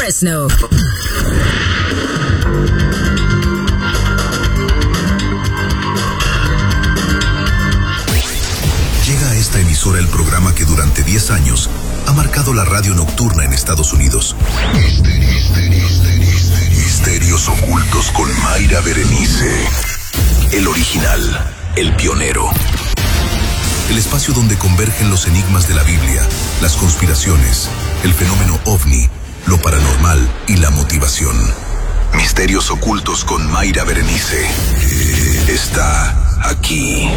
Fresno. Llega a esta emisora el programa que durante 10 años ha marcado la radio nocturna en Estados Unidos. Misterios ocultos con Mayra Berenice. El original, el pionero. El espacio donde convergen los enigmas de la Biblia, las conspiraciones, el fenómeno ovni, lo paranormal y la motivación. Misterios ocultos con Mayra Berenice. Está aquí.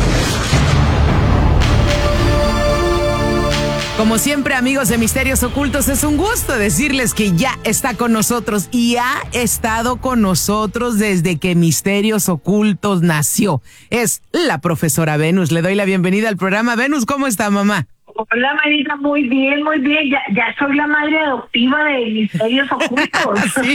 Como siempre, amigos de Misterios Ocultos, es un gusto decirles que ya está con nosotros y ha estado con nosotros desde que Misterios Ocultos nació. Es la profesora Venus. Le doy la bienvenida al programa. Venus, ¿cómo está, mamá? Hola, Marita, muy bien, muy bien. Ya soy la madre adoptiva de Misterios Ocultos. Sí,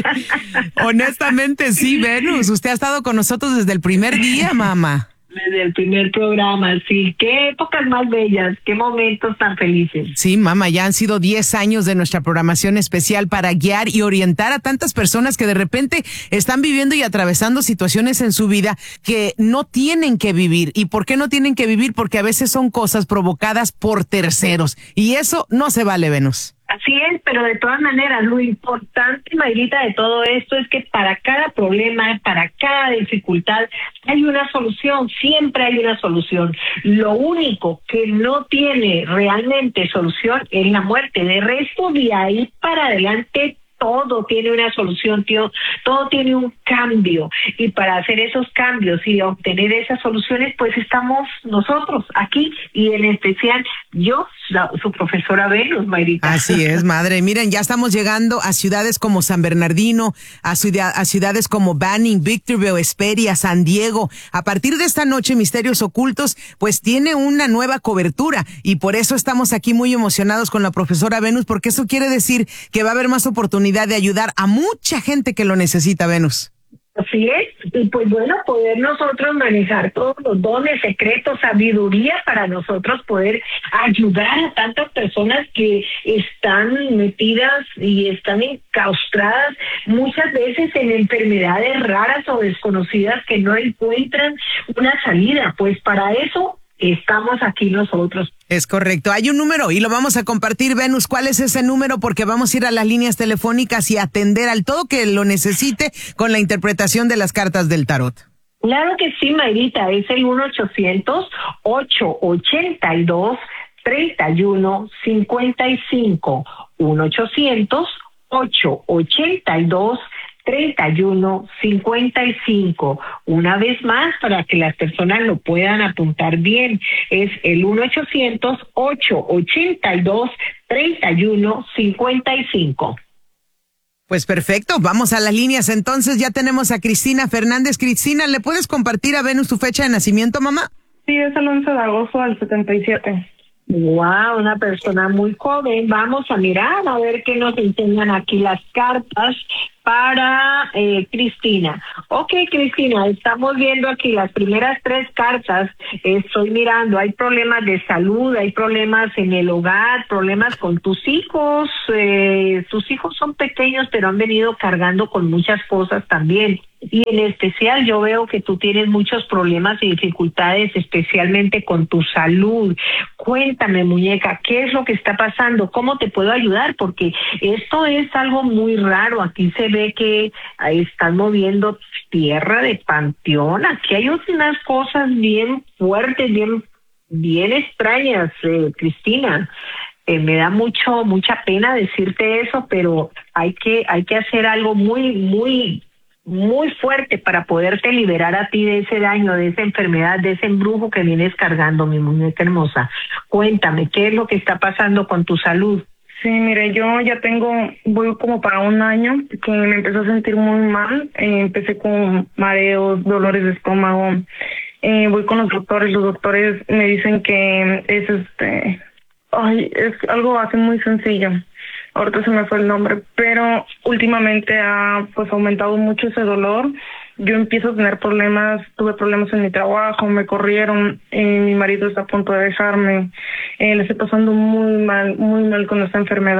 honestamente sí, Venus. Usted ha estado con nosotros desde el primer día, mamá. Desde el primer programa, sí. Qué épocas más bellas, qué momentos tan felices. Sí, mamá, ya han sido 10 años de nuestra programación especial para guiar y orientar a tantas personas que de repente están viviendo y atravesando situaciones en su vida que no tienen que vivir. ¿Y por qué no tienen que vivir? Porque a veces son cosas provocadas por terceros. Y eso no se vale, Venus. Así es, pero de todas maneras, lo importante, Mayrita, de todo esto es que para cada problema, para cada dificultad, hay una solución, siempre hay una solución. Lo único que no tiene realmente solución es la muerte. De resto, de ahí para adelante, todo tiene una solución, tío, todo tiene un cambio, y para hacer esos cambios y obtener esas soluciones, pues estamos nosotros aquí, y en especial yo, su profesora Venus, Mayrita. Así es, madre. Miren, ya estamos llegando a ciudades como San Bernardino, a ciudades como Banning, Victorville, Hesperia, San Diego. A partir de esta noche, Misterios Ocultos, pues tiene una nueva cobertura, y por eso estamos aquí muy emocionados con la profesora Venus, porque eso quiere decir que va a haber más oportunidad de ayudar a mucha gente que lo necesita, Venus. Así es, y pues bueno, poder nosotros manejar todos los dones, secretos, sabiduría para nosotros poder ayudar a tantas personas que están metidas y están enclaustradas muchas veces en enfermedades raras o desconocidas que no encuentran una salida. Pues para eso estamos aquí nosotros. Es correcto. Hay un número y lo vamos a compartir, Venus. ¿Cuál es ese número? Porque vamos a ir a las líneas telefónicas y atender al todo que lo necesite con la interpretación de las cartas del tarot. Claro que sí, Mayrita. Es el 1-800-882-3155. 1-800-882-3155. Una vez más, para que las personas lo puedan apuntar bien, es el 1-800-882-3155. Pues perfecto, vamos a las líneas entonces. Ya tenemos a Cristina Fernández. Cristina, ¿le puedes compartir a Venus tu fecha de nacimiento, mamá? Sí, es el 11 de agosto del 77. Wow, una persona muy joven. Vamos a mirar a ver qué nos enseñan aquí las cartas para Cristina. Ok, Cristina, estamos viendo aquí las primeras 3 cartas. Estoy mirando, hay problemas de salud, hay problemas en el hogar, problemas con tus hijos. Tus hijos son pequeños, pero han venido cargando con muchas cosas también. Y en especial yo veo que tú tienes muchos problemas y dificultades, especialmente con tu salud. Cuéntame, muñeca, ¿qué es lo que está pasando? ¿Cómo te puedo ayudar? Porque esto es algo muy raro. Aquí se ve que están moviendo tierra de panteón. Aquí hay unas cosas bien fuertes, bien extrañas, Cristina. Me da mucha pena decirte eso, pero hay que hacer algo muy fuerte para poderte liberar a ti de ese daño, de esa enfermedad, de ese embrujo que vienes cargando, mi muñeca hermosa. Cuéntame, ¿qué es lo que está pasando con tu salud? Sí, mire, yo ya voy como para un año que me empecé a sentir muy mal. Empecé con mareos, dolores de estómago. Voy con los doctores me dicen que es es algo así muy sencillo. Ahorita se me fue el nombre, pero últimamente ha aumentado mucho ese dolor. Yo empiezo a tener problemas, tuve problemas en mi trabajo, me corrieron, mi marido está a punto de dejarme, le estoy pasando muy mal con esta enfermedad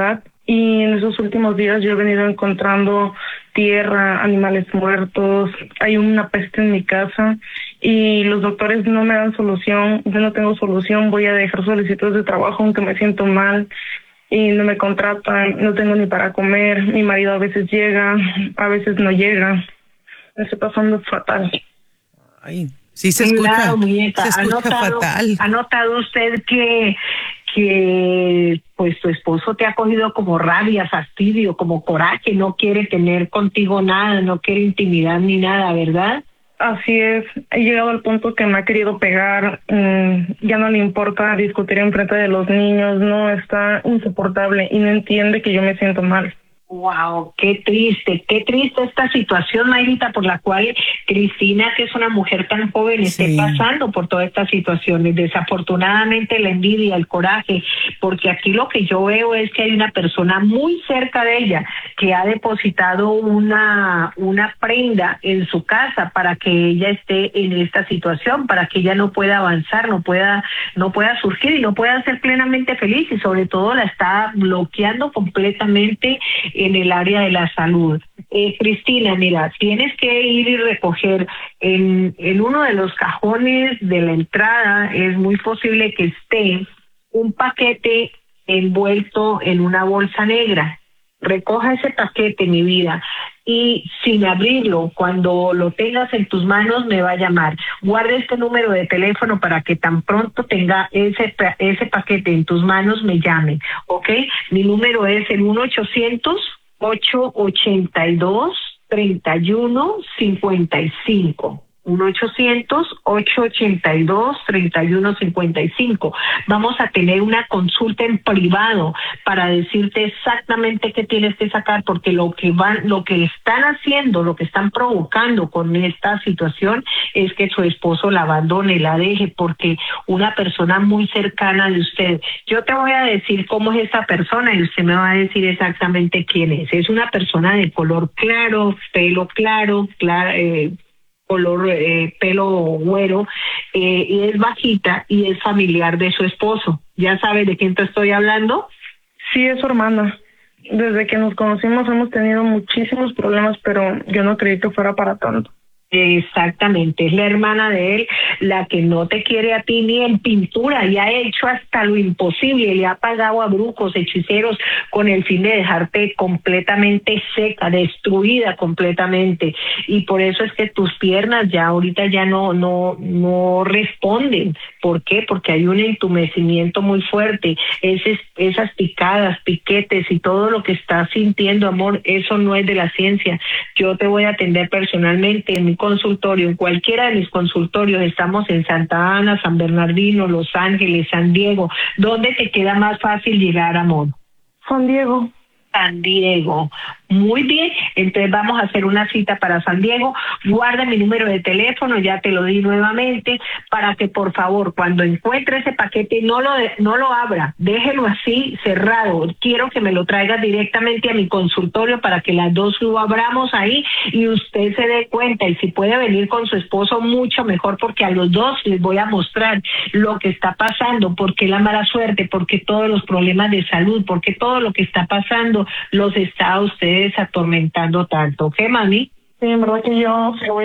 y en esos últimos días yo he venido encontrando tierra, animales muertos, hay una peste en mi casa y los doctores no me dan solución, yo no tengo solución, voy a dejar solicitudes de trabajo aunque me siento mal y no me contratan, no tengo ni para comer, mi marido a veces llega, a veces no llega, me estoy pasando fatal. Ay, sí se escucha, claro, muñeca. se escucha fatal. ¿Ha notado usted que pues tu esposo te ha cogido como rabia, fastidio, como coraje, no quiere tener contigo nada, no quiere intimidad ni nada, ¿verdad? Así es, he llegado al punto que me ha querido pegar, ya no le importa discutir en frente de los niños, no, está insoportable y no entiende que yo me siento mal. Wow, qué triste esta situación, Mayrita, por la cual Cristina, que es una mujer tan joven, esté pasando por todas estas situaciones. Desafortunadamente la envidia, el coraje, porque aquí lo que yo veo es que hay una persona muy cerca de ella que ha depositado una prenda en su casa para que ella esté en esta situación, para que ella no pueda avanzar, no pueda surgir y no pueda ser plenamente feliz, y sobre todo la está bloqueando completamente en el área de la salud. Cristina, mira, tienes que ir y recoger en uno de los cajones de la entrada, es muy posible que esté un paquete envuelto en una bolsa negra. Recoja ese paquete, mi vida, y sin abrirlo, cuando lo tengas en tus manos, me va a llamar. Guarda este número de teléfono para que tan pronto tenga ese paquete en tus manos, me llame, ¿ok? Mi número es el 1-800-882-3155. 1-800-882-3155. Vamos a tener una consulta en privado para decirte exactamente qué tienes que sacar, porque lo que están haciendo, lo que están provocando con esta situación es que su esposo la abandone, la deje, porque una persona muy cercana de usted, yo te voy a decir cómo es esa persona y usted me va a decir exactamente quién es. Es una persona de color claro, pelo claro, color pelo güero, y es bajita y es familiar de su esposo. ¿Ya sabes de quién te estoy hablando? Sí, es su hermana. Desde que nos conocimos hemos tenido muchísimos problemas, pero yo no creí que fuera para tanto. Exactamente, es la hermana de él la que no te quiere a ti ni en pintura y ha hecho hasta lo imposible, le ha pagado a brujos, hechiceros con el fin de dejarte completamente seca, destruida completamente, y por eso es que tus piernas ya ahorita ya no responden. ¿Por qué? Porque hay un entumecimiento muy fuerte, esas picadas, piquetes y todo lo que estás sintiendo, amor, eso no es de la ciencia. Yo te voy a atender personalmente en mi consultorio, en cualquiera de mis consultorios. Estamos en Santa Ana, San Bernardino, Los Ángeles, San Diego. ¿Dónde te queda más fácil llegar, amor? San Diego. San Diego. Muy bien, entonces vamos a hacer una cita para San Diego. Guarda mi número de teléfono, ya te lo di nuevamente, para que por favor cuando encuentre ese paquete no lo abra, déjelo así cerrado. Quiero que me lo traigas directamente a mi consultorio para que las dos lo abramos ahí y usted se dé cuenta, y si puede venir con su esposo mucho mejor, porque a los dos les voy a mostrar lo que está pasando, porque la mala suerte, porque todos los problemas de salud, porque todo lo que está pasando los está a ustedes atormentando tanto. ¿Qué, mami? Sí, en verdad que yo